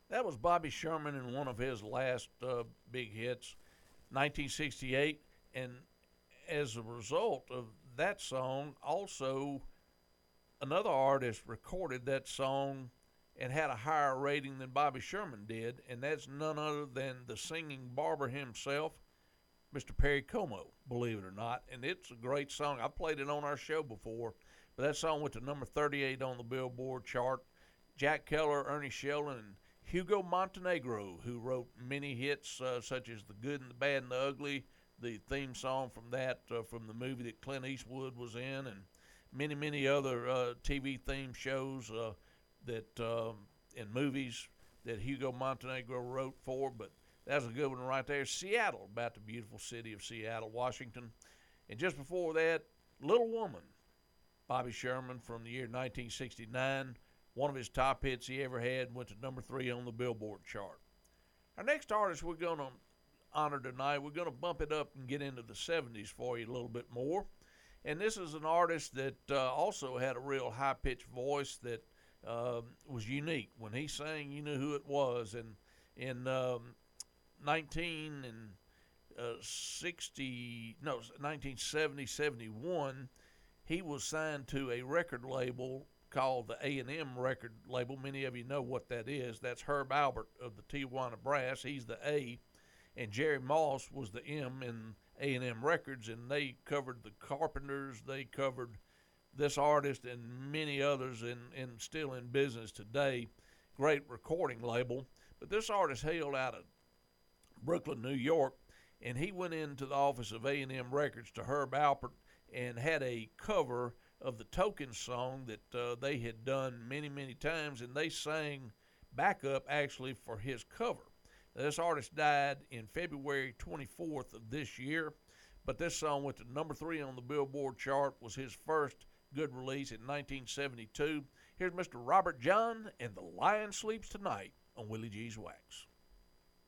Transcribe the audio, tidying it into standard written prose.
That was Bobby Sherman in one of his last big hits, 1968. And as a result of that song, also another artist recorded that song and had a higher rating than Bobby Sherman did, and that's none other than the singing barber himself, Mr. Perry Como, believe it or not. And it's a great song. I played it on our show before, but that song went to number 38 on the Billboard chart. Jack Keller, Ernie Sheldon, and Hugo Montenegro, who wrote many hits such as The Good and the Bad and the Ugly, the theme song from that, from the movie that Clint Eastwood was in, and many, many other TV theme shows and movies that Hugo Montenegro wrote for. But that's a good one right there. Seattle, about the beautiful city of Seattle, Washington. And just before that, Little Woman, Bobby Sherman from the year 1969. One of his top hits he ever had, went to number 3 on the Billboard chart. Our next artist we're going to honor tonight, we're going to bump it up and get into the 70s for you a little bit more. And this is an artist that also had a real high-pitched voice that was unique. When he sang, you knew who it was. And in 1970, 71, he was signed to a record label called the A&M record label. Many of you know what that is. That's Herb Alpert of the Tijuana Brass. He's the A, and Jerry Moss was the M in A&M Records, and they covered the Carpenters. They covered this artist and many others, and still in business today. Great recording label. But this artist hailed out of Brooklyn, New York, and he went into the office of A&M Records to Herb Alpert and had a cover of the Tokens song that they had done many, many times, and they sang backup actually for his cover. Now, this artist died in February 24th of this year, but this song went to number 3 on the Billboard chart, was his first good release in 1972. Here's Mr. Robert John and The Lion Sleeps Tonight on Willie G's Wax.